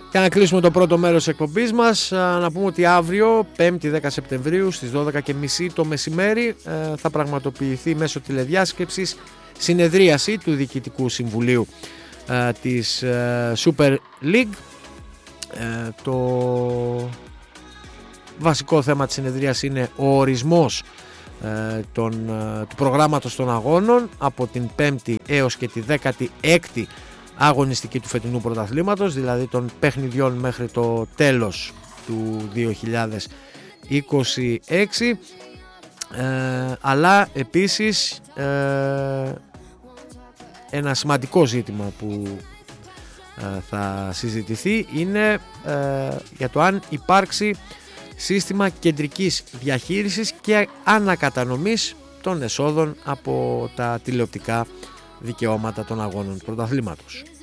Για να κλείσουμε το πρώτο μέρος της εκπομπής μας, να πούμε ότι αύριο 5η 10 Σεπτεμβρίου στις 12.30 το μεσημέρι θα πραγματοποιηθεί μέσω τηλεδιάσκεψης συνεδρίαση του Διοικητικού Συμβουλίου της Super League. Το βασικό θέμα της συνεδρίας είναι ο ορισμός του προγράμματος των αγώνων από την 5η έως και τη 16η αγωνιστική του φετινού πρωταθλήματος, δηλαδή των παιχνιδιών μέχρι το τέλος του 2026, αλλά επίσης ένα σημαντικό ζήτημα που θα συζητηθεί είναι για το αν υπάρξει σύστημα κεντρικής διαχείρισης και ανακατανομής των εσόδων από τα τηλεοπτικά δικαιώματα των αγώνων του πρωταθλήματος.